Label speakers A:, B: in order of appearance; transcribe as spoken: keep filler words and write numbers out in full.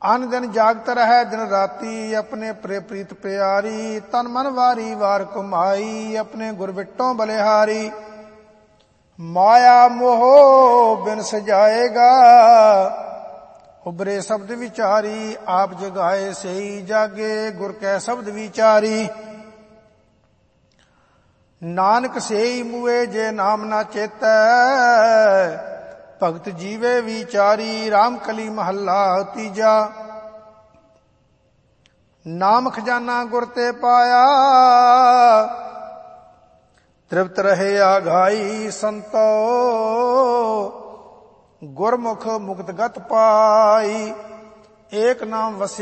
A: ਅਨ ਦਿਨ ਜਾਗਤ ਰਹਿ ਦਿਨ ਰਾਤੀ, ਆਪਣੇ ਪ੍ਰੇ ਪ੍ਰੀਤ ਪਿਆਰੀ। ਤਨ ਮਨ ਵਾਰੀ ਵਾਰ ਘੁਮਾਈ, ਆਪਣੇ ਗੁਰ ਵਿਟੋਂ ਬਲਿਹਾਰੀ। ਮਾਇਆ ਮੋਹ ਬਿਨ ਸਜਾਏਗਾ, ਉਬਰੇ ਸ਼ਬਦ ਵਿਚਾਰੀ। ਆਪ ਜਗਾਏ ਸਈ ਜਾਗੇ, ਗੁਰ ਕੈ ਸ਼ਬਦ ਵਿਚਾਰੀ। ਨਾਨਕ ਸੇਈ ਮੂਏ ਜੇ ਨਾਮ ਨਾ ਚੇਤੈ, ਭਗਤ ਜੀਵੇ ਵਿਚਾਰੀ। ਰਾਮ ਕਲੀ ਮਹੱਲਾ ਤੀਜਾ। ਨਾਮ ਖਜ਼ਾਨਾ ਗੁਰ ਤੇ ਪਾਇਆ, ਤ੍ਰਿਪਤ ਰਹੇ ਆਘਾਈ। ਸੰਤੋ ਗੁਰਮੁਖ ਮੁਕਤ ਗਤ ਪਾਈ, ਏਕ ਨਾਮ ਵਸਿਆ